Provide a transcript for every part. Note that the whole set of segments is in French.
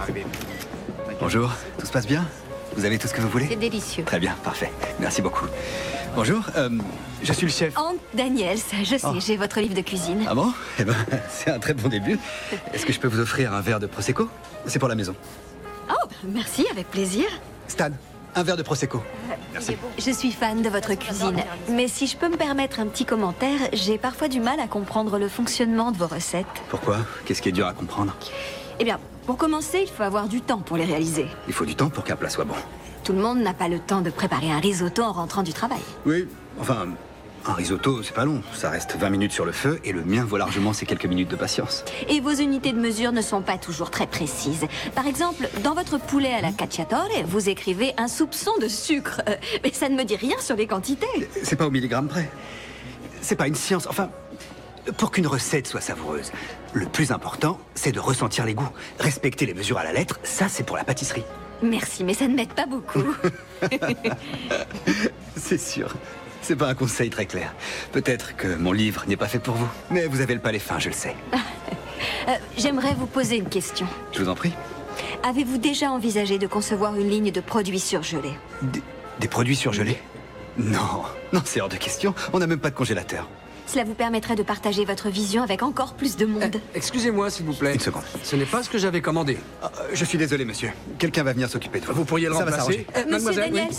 Bonjour, tout se passe bien? Vous avez tout ce que vous voulez? C'est délicieux. Très bien, parfait. Merci beaucoup. Bonjour, je suis le chef. Hank Daniels, je sais, j'ai votre livre de cuisine. Ah bon? Eh ben, c'est un très bon début. Est-ce que je peux vous offrir un verre de Prosecco? C'est pour la maison. Oh, merci, avec plaisir. Stan, un verre de Prosecco. Merci. Je suis fan de votre cuisine. Mais si je peux me permettre un petit commentaire, j'ai parfois du mal à comprendre le fonctionnement de vos recettes. Pourquoi? Qu'est-ce qui est dur à comprendre? Eh bien, pour commencer, il faut avoir du temps pour les réaliser. Il faut du temps pour qu'un plat soit bon. Tout le monde n'a pas le temps de préparer un risotto en rentrant du travail. Oui, enfin, un risotto, c'est pas long. Ça reste 20 minutes sur le feu et le mien vaut largement ces quelques minutes de patience. Et vos unités de mesure ne sont pas toujours très précises. Par exemple, dans votre poulet à la cacciatore, vous écrivez un soupçon de sucre. Mais ça ne me dit rien sur les quantités. C'est pas au milligramme près. C'est pas une science. Enfin, pour qu'une recette soit savoureuse, le plus important, c'est de ressentir les goûts. Respecter les mesures à la lettre, ça, c'est pour la pâtisserie. Merci, mais ça ne m'aide pas beaucoup. C'est sûr. C'est pas un conseil très clair. Peut-être que mon livre n'est pas fait pour vous. Mais vous avez le palais fin, je le sais. J'aimerais vous poser une question. Je vous en prie. Avez-vous déjà envisagé de concevoir une ligne de produits surgelés? Des produits surgelés? Non, non, c'est hors de question. On n'a même pas de congélateur. Cela vous permettrait de partager votre vision avec encore plus de monde. Excusez-moi, s'il vous plaît. Une seconde. Ce n'est pas ce que j'avais commandé. Je suis désolé, monsieur. Quelqu'un va venir s'occuper de vous. Vous pourriez le Ça va remplacer. s'arranger. Monsieur Mademoiselle, Daniels.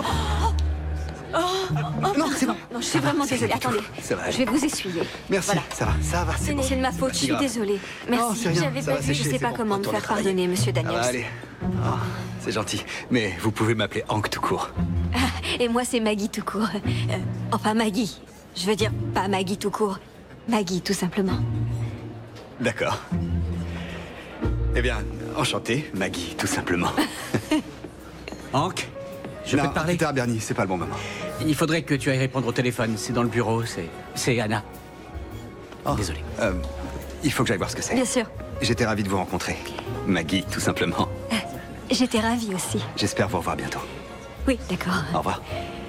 Non, c'est bon. Non, je suis vraiment c'est désolée. rien du tout. Attendez, Ça va je vais vous essuyer. Merci, Voilà. ça va, c'est bon. C'est de ma faute, je si suis grave. désolée. Non, Merci, c'est rien, j'avais ça pas va vu, sécher, je sais c'est pas bon. comment me Retournez faire travailler. pardonner, monsieur Daniels. Allez. Oh, c'est gentil. Mais vous pouvez m'appeler Hank tout court. Et moi, c'est Maggie tout court. Enfin, Maggie. Je veux dire, pas Maggie tout court. Maggie, tout simplement. D'accord. Eh bien, enchanté, Maggie, tout simplement. Hank, je peux te parler? Plus tard, Bernie, c'est pas le bon moment. Il faudrait que tu ailles répondre au téléphone. C'est dans le bureau, c'est Anna. Oh, Désolé. Il faut que j'aille voir ce que c'est. Bien sûr. J'étais ravi de vous rencontrer. Maggie, tout simplement. J'étais ravie aussi. J'espère vous revoir bientôt. Oui, d'accord. Au revoir.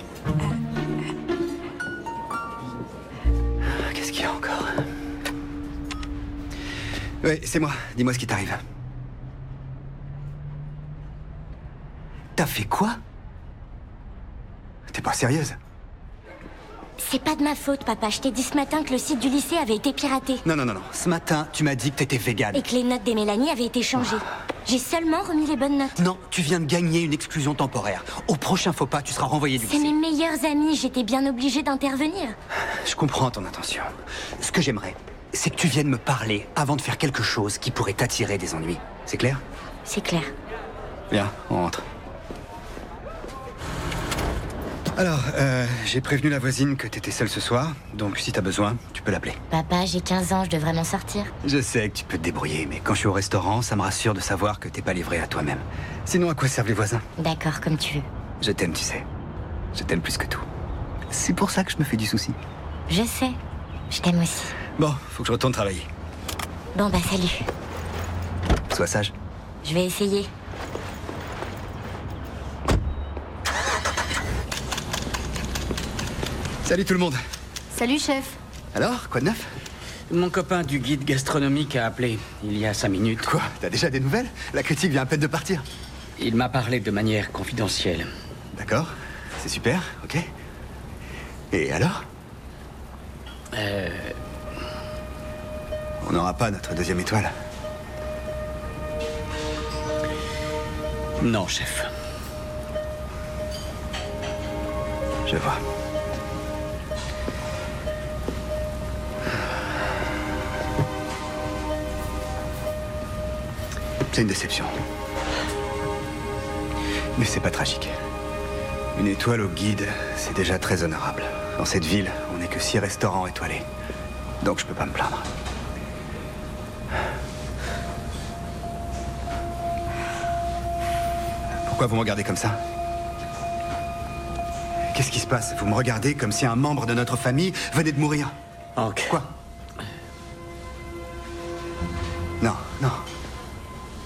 Qu'est-ce qu'il y a encore? Oui, c'est moi. Dis-moi ce qui t'arrive. T'as fait quoi? T'es pas sérieuse? C'est pas de ma faute, papa. Je t'ai dit ce matin que le site du lycée avait été piraté. Non. Ce matin, tu m'as dit que t'étais végane. Et que les notes des Mélanie avaient été changées. J'ai seulement remis les bonnes notes. Non, tu viens de gagner une exclusion temporaire. Au prochain faux pas, tu seras renvoyé du C'est lycée. mes meilleurs amis. J'étais bien obligée d'intervenir. Je comprends ton intention. Ce que j'aimerais, c'est que tu viennes me parler avant de faire quelque chose qui pourrait t'attirer des ennuis. C'est clair? C'est clair. Bien, on rentre. Alors, j'ai prévenu la voisine que t'étais seule ce soir, donc si t'as besoin, tu peux l'appeler. Papa, j'ai 15 ans, je devrais m'en sortir. Je sais que tu peux te débrouiller, mais quand je suis au restaurant, ça me rassure de savoir que t'es pas livré à toi-même. Sinon, à quoi servent les voisins? D'accord, comme tu veux. Je t'aime, tu sais. Je t'aime plus que tout. C'est pour ça que je me fais du souci. Je sais. Je t'aime aussi. Bon, faut que je retourne travailler. Bon, bah salut. Sois sage. Je vais essayer. Salut tout le monde. Salut, chef. Alors, quoi de neuf? Mon copain du guide gastronomique a appelé il y a 5 minutes. Quoi? T'as déjà des nouvelles? La critique vient à peine de partir. Il m'a parlé de manière confidentielle. D'accord, c'est super, ok. Et alors? On n'aura pas notre deuxième étoile. Non, chef. Je vois. C'est une déception. Mais c'est pas tragique. Une étoile au guide, c'est déjà très honorable. Dans cette ville, on n'est que 6 restaurants étoilés. Donc je peux pas me plaindre. Pourquoi vous me regardez comme ça? Qu'est-ce qui se passe? Vous me regardez comme si un membre de notre famille venait de mourir. Hank. Quoi? Non,